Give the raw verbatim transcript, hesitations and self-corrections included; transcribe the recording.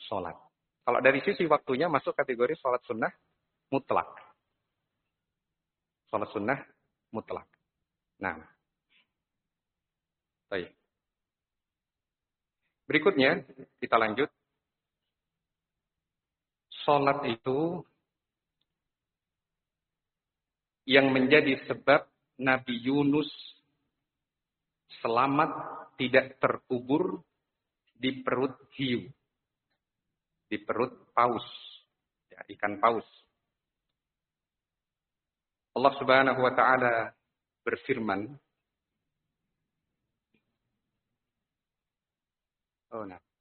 sholat. Kalau dari sisi waktunya masuk kategori sholat sunnah mutlak. Sholat sunnah mutlak. Nah, baik. Berikutnya kita lanjut. Sholat itu yang menjadi sebab Nabi Yunus selamat tidak terkubur di perut hiu, di perut paus, ya, ikan paus. Allah Subhanahu wa taala berfirman, oh nah,